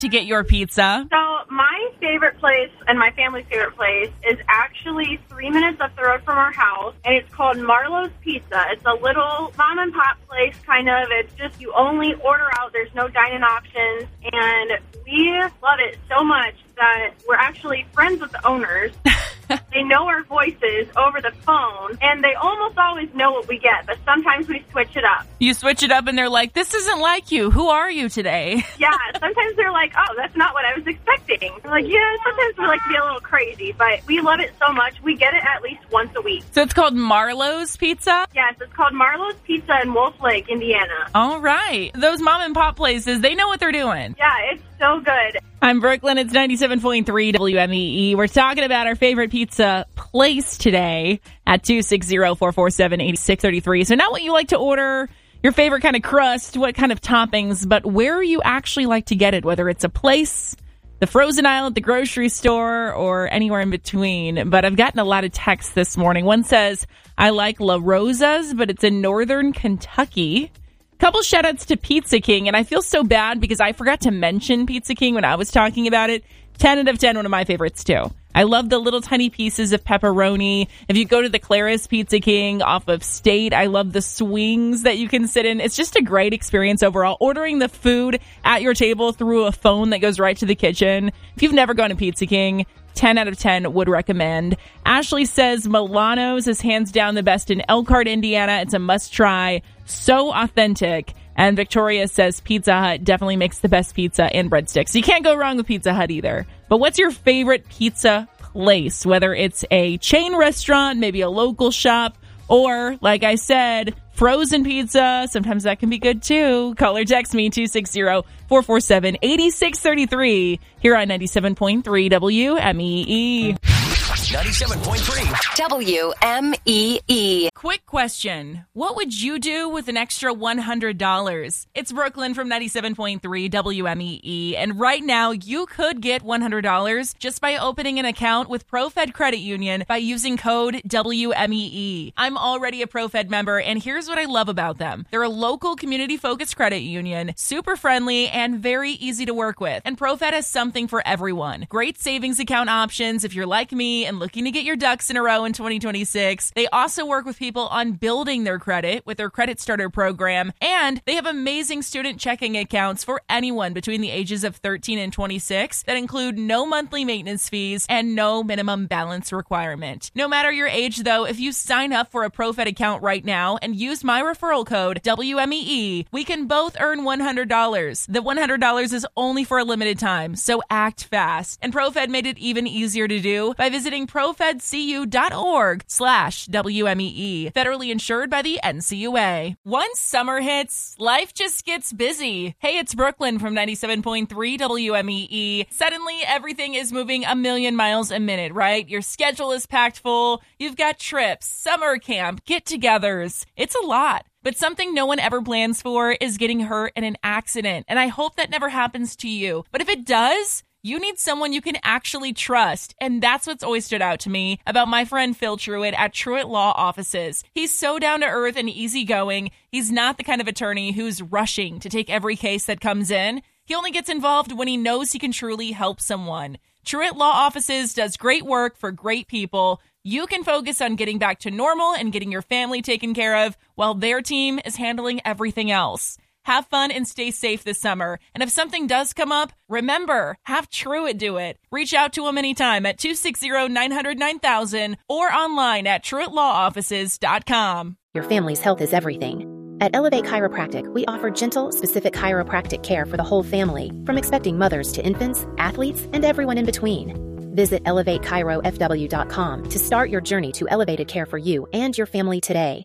to get your pizza? So my favorite place and my family's favorite place is actually 3 minutes up the road from our house, and it's called Marlowe's Pizza. It's a little mom and pop place, kind of. It's just you only order out. There's no dine-in options, and we love it so much that we're actually friends with the owners. They know our voices over the phone, and they almost always know what we get, but sometimes we switch it up. You switch it up, and they're like, this isn't like you. Who are you today? Yeah, sometimes they're like, oh, that's not what I was expecting. We're like, yeah, sometimes we like to be a little crazy, but we love it so much. We get it at least once a week. So it's called Marlowe's Pizza? Yes, it's called Marlowe's Pizza in Wolf Lake, Indiana. All right. Those mom and pop places, they know what they're doing. Yeah, it's so good. I'm Brooklyn. It's 97.3 WMEE. We're talking about our favorite pizza place today at 260-447-8633. So not what you like to order, your favorite kind of crust, what kind of toppings, but where you actually like to get it, whether it's a place, the frozen aisle at the grocery store, or anywhere in between. But I've gotten a lot of texts this morning. One says, I like La Rosa's, but it's in northern Kentucky. Couple shout outs to Pizza King, and I feel so bad because I forgot to mention Pizza King when I was talking about it. 10 out of 10, one of my favorites too. I love the little tiny pieces of pepperoni. If you go to the Claris Pizza King off of State, I love the swings that you can sit in. It's just a great experience overall. Ordering the food at your table through a phone that goes right to the kitchen. If you've never gone to Pizza King, 10 out of 10 would recommend. Ashley says Milano's is hands down the best in Elkhart, Indiana. It's a must try. So authentic. And Victoria says Pizza Hut definitely makes the best pizza and breadsticks. You can't go wrong with Pizza Hut either. But what's your favorite pizza place? Whether it's a chain restaurant, maybe a local shop, or, like I said, frozen pizza. Sometimes that can be good too. Call or text me 260-447-8633 here on 97.3 WMEE. 97.3 WMEE. Quick question. What would you do with an extra $100? It's Brooklyn from 97.3 WMEE. And right now, you could get $100 just by opening an account with ProFed Credit Union by using code WMEE. I'm already a ProFed member, and here's what I love about them. They're a local community-focused credit union, super friendly, and very easy to work with. And ProFed has something for everyone. Great savings account options if you're like me and looking to get your ducks in a row in 2026. They also work with people on building their credit with their Credit Starter program, and they have amazing student checking accounts for anyone between the ages of 13 and 26 that include no monthly maintenance fees and no minimum balance requirement. No matter your age, though, if you sign up for a ProFed account right now and use my referral code WMEE, we can both earn $100. The $100 is only for a limited time, so act fast. And ProFed made it even easier to do by visiting profedcu.org/WMEE. Federally insured by the NCUA. Once summer hits, life just gets busy. Hey, it's Brooklyn from 97.3 WMEE. Suddenly, everything is moving a million miles a minute, right? Your schedule is packed full. You've got trips, summer camp, get-togethers. It's a lot. But something no one ever plans for is getting hurt in an accident. And I hope that never happens to you. But if it does, you need someone you can actually trust. And that's what's always stood out to me about my friend Phil Truitt at Truitt Law Offices. He's so down to earth and easygoing. He's not the kind of attorney who's rushing to take every case that comes in. He only gets involved when he knows he can truly help someone. Truitt Law Offices does great work for great people. You can focus on getting back to normal and getting your family taken care of while their team is handling everything else. Have fun and stay safe this summer. And if something does come up, remember, have Truitt do it. Reach out to him anytime at 260-900-9000 or online at TruittLawOffices.com. Your family's health is everything. At Elevate Chiropractic, we offer gentle, specific chiropractic care for the whole family, from expecting mothers to infants, athletes, and everyone in between. Visit ElevateChiroFW.com to start your journey to elevated care for you and your family today.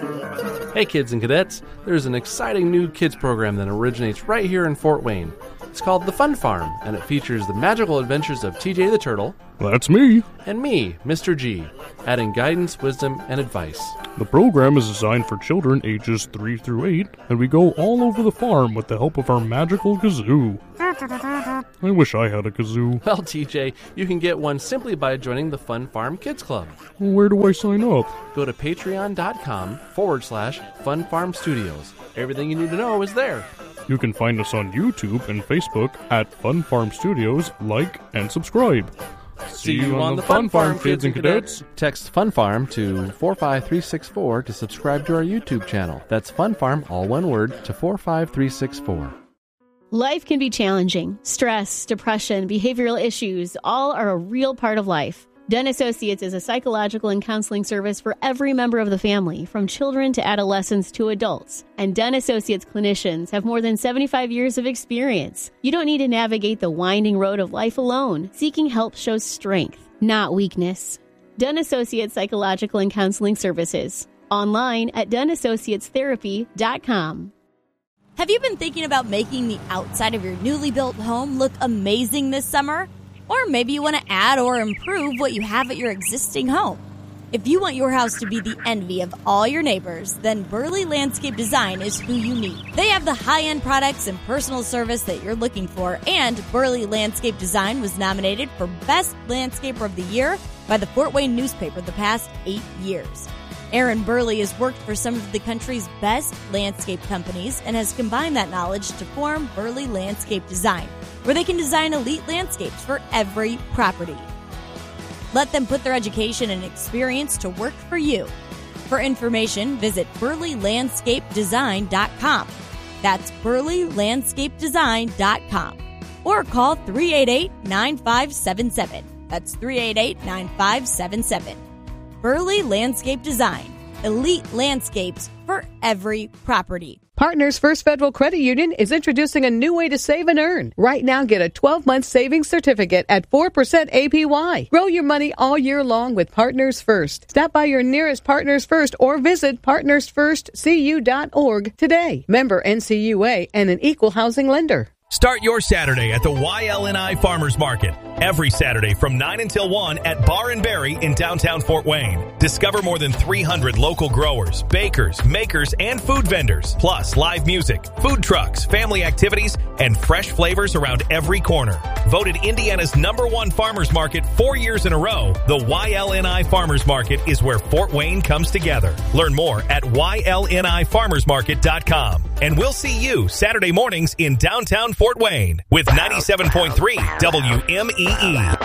Hey kids and cadets, there's an exciting new kids program that originates right here in Fort Wayne. It's called The Fun Farm, and it features the magical adventures of TJ the Turtle. That's me. And me, Mr. G, adding guidance, wisdom, and advice. The program is designed for children ages 3 through 8, and we go all over the farm with the help of our magical kazoo. I wish I had a kazoo. Well, TJ, you can get one simply by joining the Fun Farm Kids Club. Where do I sign up? Go to patreon.com/Fun Farm Studios. Everything you need to know is there. You can find us on YouTube and Facebook at Fun Farm Studios. Like and subscribe. See you on the Fun Farm, kids and cadets. Text Fun Farm to 45364 to subscribe to our YouTube channel. That's Fun Farm, all one word, to 45364. Life can be challenging. Stress, depression, behavioral issues, all are a real part of life. Den Associates is a psychological and counseling service for every member of the family, from children to adolescents to adults. And Den Associates clinicians have more than 75 years of experience. You don't need to navigate the winding road of life alone. Seeking help shows strength, not weakness. Den Associates Psychological and Counseling Services. Online at denassociatestherapy.com. Have you been thinking about making the outside of your newly built home look amazing this summer? Or maybe you want to add or improve what you have at your existing home. If you want your house to be the envy of all your neighbors, then Burley Landscape Design is who you need. They have the high-end products and personal service that you're looking for, and Burley Landscape Design was nominated for Best Landscaper of the Year by the Fort Wayne newspaper the past 8 years. Aaron Burley has worked for some of the country's best landscape companies and has combined that knowledge to form Burley Landscape Design, where they can design elite landscapes for every property. Let them put their education and experience to work for you. For information, visit burleylandscapedesign.com. That's burleylandscapedesign.com. Or call 388-9577. That's 388-9577. Burley Landscape Design. Elite landscapes for every property. Partners First Federal Credit Union is introducing a new way to save and earn. Right now, get a 12-month savings certificate at 4% APY. Grow your money all year long with Partners First. Stop by your nearest Partners First or visit partnersfirstcu.org today. Member NCUA and an equal housing lender. Start your Saturday at the YLNI Farmers Market. Every Saturday from 9 until 1 at Bar and Berry in downtown Fort Wayne. Discover more than 300 local growers, bakers, makers, and food vendors. Plus live music, food trucks, family activities, and fresh flavors around every corner. Voted Indiana's #1 farmers market 4 years in a row, the YLNI Farmers Market is where Fort Wayne comes together. Learn more at ylnifarmersmarket.com. And we'll see you Saturday mornings in downtown Fort Wayne with 97.3 WMEE.